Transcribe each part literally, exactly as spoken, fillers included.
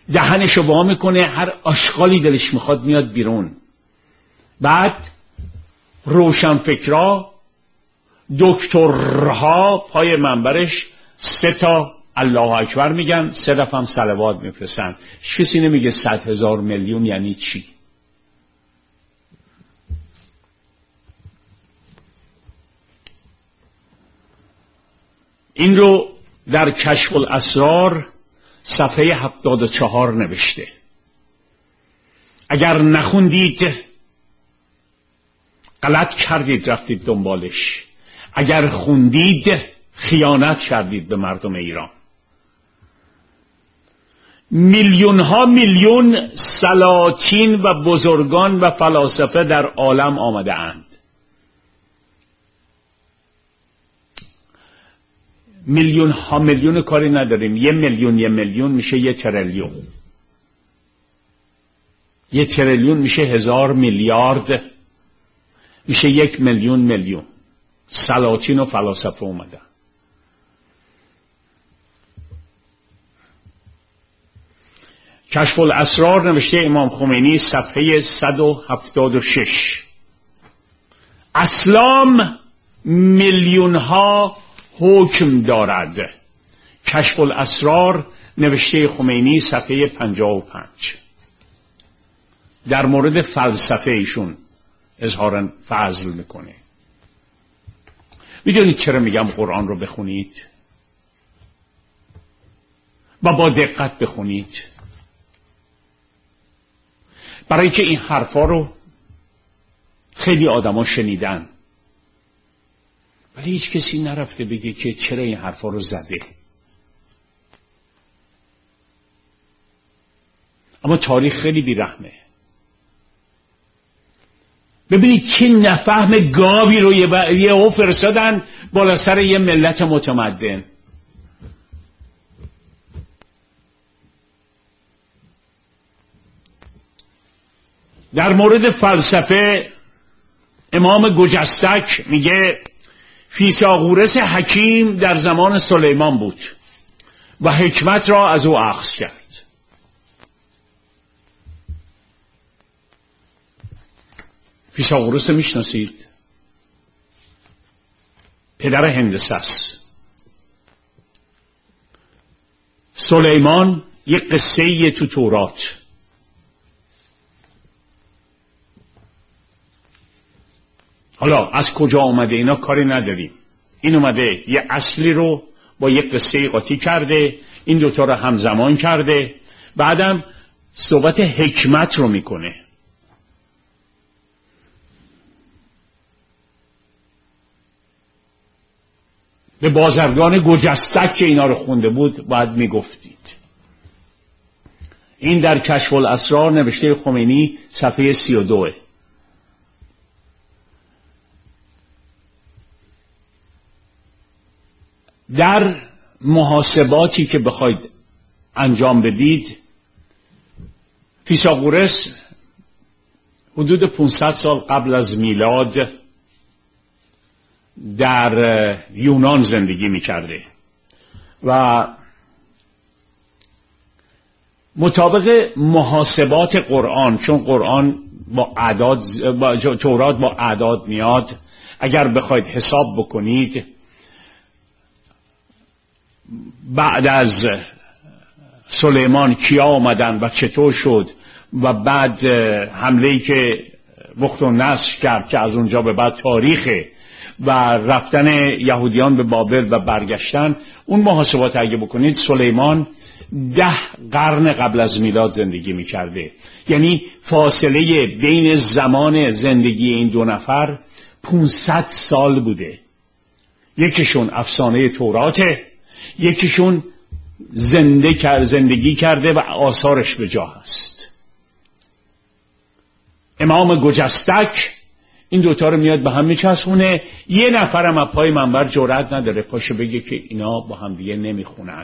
دهنشو وا میکنه، هر آشغالی دلش میخواد میاد بیرون. بعد روشنفکرا، دکترها پای منبرش سه تا الله اکبر میگن، سه دفعه هم صلوات میفرستن. کسی نمیگه صد هزار میلیون یعنی چی. این رو در کشف الاسرار صفحه هفتاد و چهار نوشته. اگر نخوندید غلط کردید رفتید دنبالش، اگر خوندید خیانت کردید به مردم ایران. میلیون ها میلیون سلاطین و بزرگان و فلاسفه در عالم آمده اند. میلیون ها میلیون کاری نداریم، یه میلیون یه میلیون میشه یه تریلیون، یه تریلیون میشه هزار میلیارد، میشه یک میلیون میلیون. سلاطین و فلاسفه اومدن. کشف الاسرار نوشته امام خمینی صفحه صد و هفتاد و شش. اسلام میلیون ها حکم دارد. کشف الاسرار نوشته خمینی صفحه پنجاه و پنج. در مورد فلسفه ایشون اظهار فضل میکنه. میدونید چرا میگم قرآن رو بخونید و با دقت بخونید؟ برای که این حرفا رو خیلی آدما شنیدن ولی هیچ کسی نرفته بگه که چرا این حرفا رو زده. اما تاریخ خیلی بیرحمه. ببینید که نفهم گاوی رو یه او فرستادن بالا سر یه ملت متمدن. در مورد فلسفه امام گجستک میگه فیثاغورس حکیم در زمان سلیمان بود و حکمت را از او اخذ کرد. فیثاغورس میشناسید؟ پدر هندسه است. سلیمان یک قصه تو تورات. حالا از کجا آمده اینا کاری نداریم. این اومده یه اصلی رو با یک قصه قاطی کرده، این دوتا رو همزمان کرده، بعدم صحبت حکمت رو میکنه. به بازرگان گجستک که اینا رو خونده بود باید میگفتید. این در کشف الاسرار نوشته خمینی صفحه سی و دوه. در محاسباتی که بخواید انجام بدید، فیثاغورس حدود پانصد سال قبل از میلاد در یونان زندگی میکرده و مطابق محاسبات قرآن، چون قرآن با اعداد، با تورات با اعداد میاد، اگر بخواید حساب بکنید بعد از سلیمان کیا آمدن و چطور شد و بعد حمله‌ای که بختالنصر کرد که از اونجا به بعد تاریخه و رفتن یهودیان به بابل و برگشتن، اون محاسبات اگه بکنید سلیمان ده قرن قبل از میلاد زندگی میکرده. یعنی فاصله بین زمان زندگی این دو نفر پانصد سال بوده. یکیشون افسانه توراته، یکیشون زنده کرد، زندگی کرده و آثارش به جا هست. امام گجستک این دوتا رو میاد به هم میچسبونه. یه نفرم از پای منبر جرئت نداره پاشه بگه که اینا با هم دیگه نمیخونن.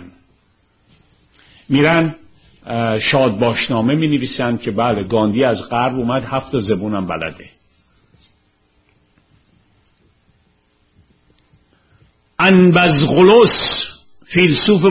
میرن شادباشنامه می نویسن که بله گاندی از غرب اومد، هفت زبونم بلده. انبزغلس فیلسوف